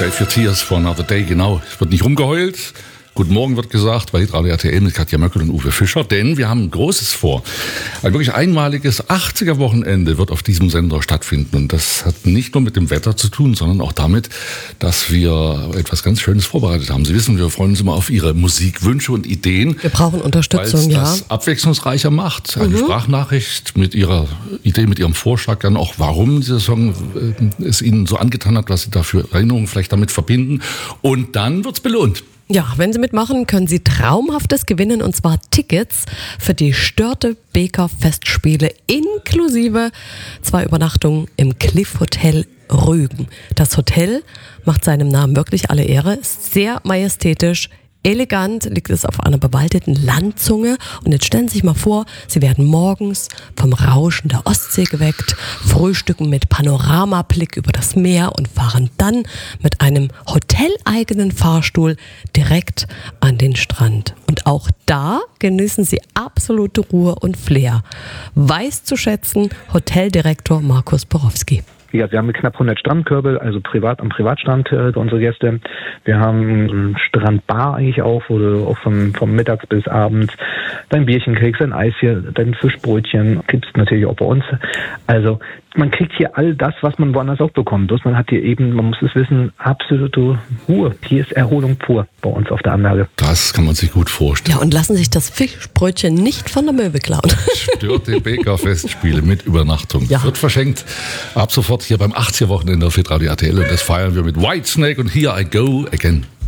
Save Your Tears for Another Day, genau. Es wird nicht rumgeheult. Guten Morgen wird gesagt bei Radio RTL mit Katja Möckel und Uwe Fischer, denn wir haben ein Großes vor. Ein wirklich einmaliges 80er-Wochenende wird auf diesem Sender stattfinden. Und das hat nicht nur mit dem Wetter zu tun, sondern auch damit, dass wir etwas ganz Schönes vorbereitet haben. Sie wissen, wir freuen uns immer auf Ihre Musikwünsche und Ideen. Wir brauchen Unterstützung, weil es das abwechslungsreicher macht. Eine Sprachnachricht mit Ihrer Idee, mit Ihrem Vorschlag dann auch, warum dieser Song es Ihnen so angetan hat, was Sie da für Erinnerungen vielleicht damit verbinden. Und dann wird's belohnt. Ja, wenn Sie mitmachen, können Sie Traumhaftes gewinnen, und zwar Tickets für die Störte Beker Festspiele inklusive 2 Übernachtungen im Cliff Hotel Rügen. Das Hotel macht seinem Namen wirklich alle Ehre, ist sehr majestätisch, elegant, liegt es auf einer bewaldeten Landzunge. Und jetzt stellen Sie sich mal vor, Sie werden morgens vom Rauschen der Ostsee geweckt, frühstücken mit Panoramablick über das Meer und fahren dann mit einem hoteleigenen Fahrstuhl direkt an den Strand. Und auch da genießen Sie absolute Ruhe und Flair. Weiß zu schätzen Hoteldirektor Markus Borowski. Ja, wir haben knapp 100 Strandkörbe, also am Privatstrand für unsere Gäste. Wir haben eine Strandbar eigentlich auch, wo du auch vom Mittags bis abends dein Bierchen kriegst, dein Eis hier, dein Fischbrötchen gibt's natürlich auch bei uns. Also man kriegt hier all das, was man woanders auch bekommt. Bloß man hat hier eben, man muss es wissen, absolute Ruhe. Hier ist Erholung pur bei uns auf der Anlage. Das kann man sich gut vorstellen. Ja, und lassen sich das Fischbrötchen nicht von der Möwe klauen. Störte Beker Festspiele mit Übernachtung. Ja. Wird verschenkt ab sofort hier beim 80er-Wochenende auf Radio RTL. Und das feiern wir mit Whitesnake und Here I Go Again.